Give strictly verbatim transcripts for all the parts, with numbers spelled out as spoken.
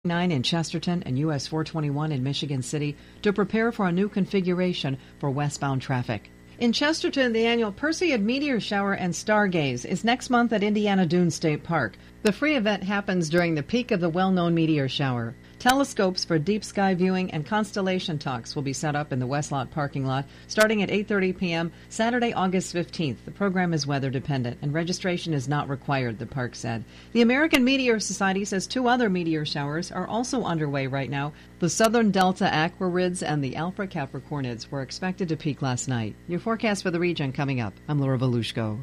nine in Chesterton and U S four twenty-one in Michigan City to prepare for a new configuration for westbound traffic. In Chesterton, the annual Perseid Meteor Shower and Stargaze is next month at Indiana Dunes State Park. The free event happens during the peak of the well-known meteor shower. Telescopes for deep sky viewing and constellation talks will be set up in the West Lot parking lot starting at eight thirty p.m. Saturday, August fifteenth. The program is weather dependent and registration is not required, the park said. The American Meteor Society says two other meteor showers are also underway right now. The Southern Delta Aquarids and the Alpha Capricornids were expected to peak last night. Your forecast for the region coming up. I'm Laura Volushko.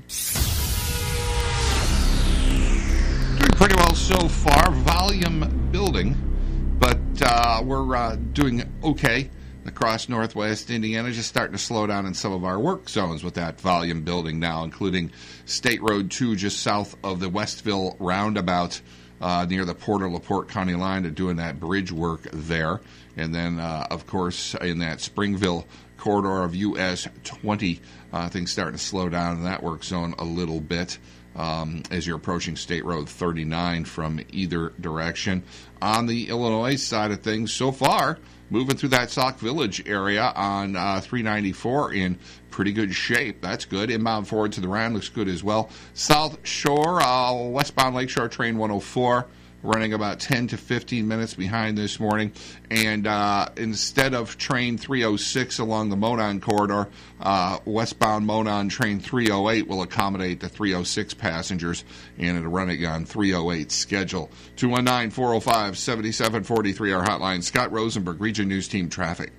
Doing pretty well so far. Volume building. But uh, we're uh, doing okay across northwest Indiana, just starting to slow down in some of our work zones with that volume building now, including State Road two just south of the Westville roundabout uh, near the Porter-LaPorte County line. They're doing that bridge work there. And then, uh, of course, in that Springville corridor of U S twenty, uh, things starting to slow down in that work zone a little bit. Um, as you're approaching State Road thirty-nine from either direction. On the Illinois side of things, so far, moving through that Sauk Village area on uh, three ninety-four in pretty good shape. That's good. Inbound forward to the Rand looks good as well. South Shore, uh, westbound Lakeshore Train one oh four, running about ten to fifteen minutes behind this morning. And uh, instead of Train three oh six along the Monon corridor, uh, westbound Monon Train three oh eight will accommodate the three oh six passengers, and it'll run it on three oh eight schedule. two one nine, four oh five, seven seven four three, our hotline. Scott Rosenberg, Region News Team Traffic.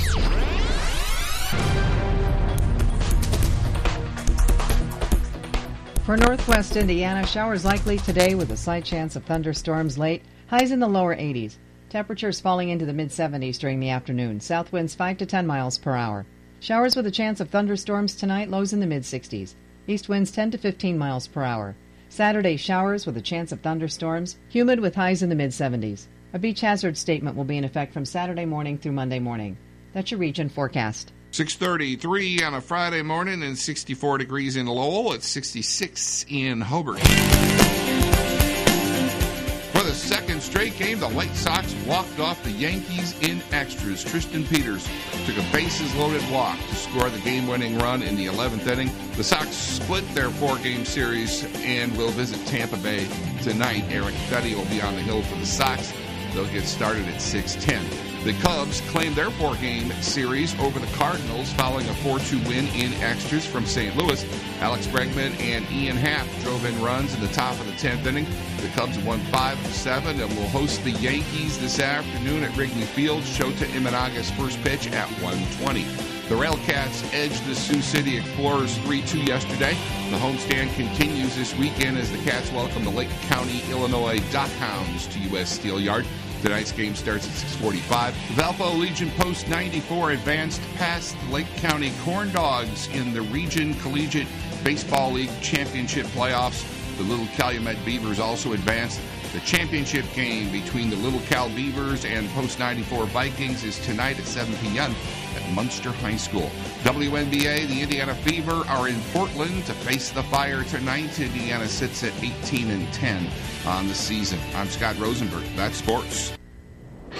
For northwest Indiana, showers likely today with a slight chance of thunderstorms late. Highs in the lower eighties. Temperatures falling into the mid-seventies during the afternoon. South winds five to ten miles per hour. Showers with a chance of thunderstorms tonight. Lows in the mid-sixties. East winds ten to fifteen miles per hour. Saturday, showers with a chance of thunderstorms. Humid with highs in the mid-seventies. A beach hazard statement will be in effect from Saturday morning through Monday morning. That's your region forecast. six thirty-three on a Friday morning and sixty-four degrees in Lowell. It's sixty-six in Hobart. For the second straight game, the White Sox walked off the Yankees in extras. Tristan Peters took a bases-loaded walk to score the game-winning run in the eleventh inning. The Sox split their four-game series and will visit Tampa Bay tonight. Eric Fetty will be on the hill for the Sox. They'll get started at six ten. The Cubs claimed their four-game series over the Cardinals following a four two win in extras from Saint Louis. Alex Bregman and Ian Happ drove in runs in the top of the tenth inning. The Cubs won five of seven and will host the Yankees this afternoon at Wrigley Field. Shota Imanaga's first pitch at one twenty. The Railcats edged the Sioux City Explorers three two yesterday. The homestand continues this weekend as the Cats welcome the Lake County, Illinois Dockhounds to U S Steel Yard. Tonight's game starts at six forty-five. Valpo Legion Post ninety-four advanced past Lake County Corn Dogs in the Region Collegiate Baseball League Championship playoffs. The Little Calumet Beavers also advanced. The championship game between the Little Cal Beavers and Post ninety-four Vikings is tonight at seven p.m. at Munster High School. W N B A, the Indiana Fever are in Portland to face the Fire tonight. Indiana sits at eighteen and ten on the season. I'm Scott Rosenberg. That's sports.